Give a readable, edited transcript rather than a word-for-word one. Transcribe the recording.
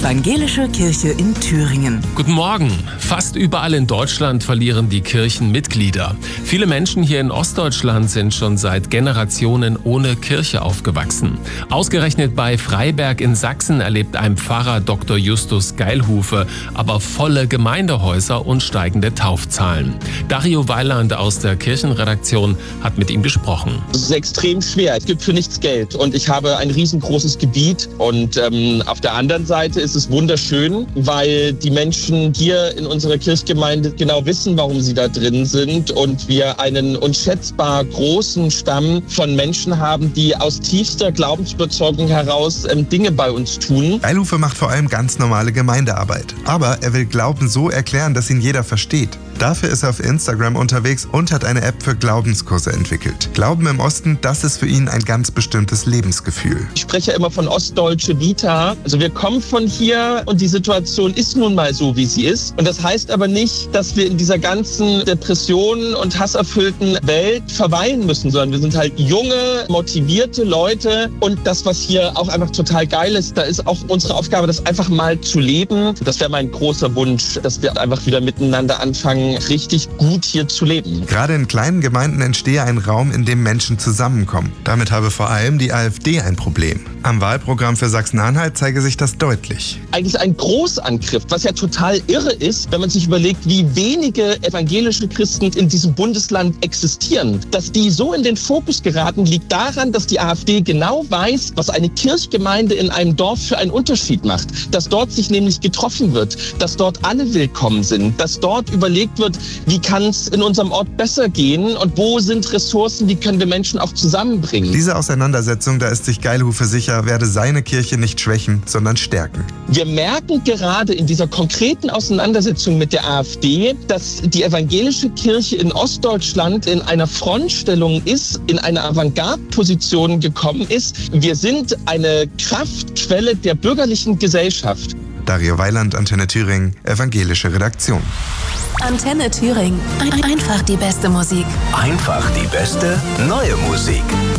Evangelische Kirche in Thüringen. Guten Morgen. Fast überall in Deutschland verlieren die Kirchen Mitglieder. Viele Menschen hier in Ostdeutschland sind schon seit Generationen ohne Kirche aufgewachsen. Ausgerechnet bei Freiberg in Sachsen erlebt ein Pfarrer Dr. Justus Geilhufe aber volle Gemeindehäuser und steigende Taufzahlen. Dario Weiland aus der Kirchenredaktion hat mit ihm gesprochen. Es ist extrem schwer. Es gibt für nichts Geld und ich habe ein riesengroßes Gebiet und auf der anderen Seite ist es wunderschön, weil die Menschen hier in unserer Kirchgemeinde genau wissen, warum sie da drin sind und wir einen unschätzbar großen Stamm von Menschen haben, die aus tiefster Glaubensüberzeugung heraus Dinge bei uns tun. Geilhufe macht vor allem ganz normale Gemeindearbeit. Aber er will Glauben so erklären, dass ihn jeder versteht. Dafür ist er auf Instagram unterwegs und hat eine App für Glaubenskurse entwickelt. Glauben im Osten, das ist für ihn ein ganz bestimmtes Lebensgefühl. Ich spreche ja immer von ostdeutsche Vita. Also wir kommen von hier und die Situation ist nun mal so, wie sie ist. Und das heißt aber nicht, dass wir in dieser ganzen Depressionen und hasserfüllten Welt verweilen müssen, sondern wir sind halt junge, motivierte Leute. Und das, was hier auch einfach total geil ist, da ist auch unsere Aufgabe, das einfach mal zu leben. Das wäre mein großer Wunsch, dass wir einfach wieder miteinander anfangen, richtig gut hier zu leben. Gerade in kleinen Gemeinden entstehe ein Raum, in dem Menschen zusammenkommen. Damit habe vor allem die AfD ein Problem. Am Wahlprogramm für Sachsen-Anhalt zeige sich das deutlich. Eigentlich ein Großangriff, was ja total irre ist, wenn man sich überlegt, wie wenige evangelische Christen in diesem Bundesland existieren. Dass die so in den Fokus geraten, liegt daran, dass die AfD genau weiß, was eine Kirchgemeinde in einem Dorf für einen Unterschied macht. Dass dort sich nämlich getroffen wird, dass dort alle willkommen sind, dass dort überlegt wird, wie kann es in unserem Ort besser gehen und wo sind Ressourcen, wie können wir Menschen auch zusammenbringen. Diese Auseinandersetzung, da ist sich Geilhufe sicher, werde seine Kirche nicht schwächen, sondern stärken. Wir merken gerade in dieser konkreten Auseinandersetzung mit der AfD, dass die evangelische Kirche in Ostdeutschland in einer Frontstellung ist, in eine Avantgarde-Position gekommen ist. Wir sind eine Kraftquelle der bürgerlichen Gesellschaft. Dario Weiland, Antenne Thüringen, evangelische Redaktion. Antenne Thüringen. Einfach die beste Musik. Einfach die beste neue Musik.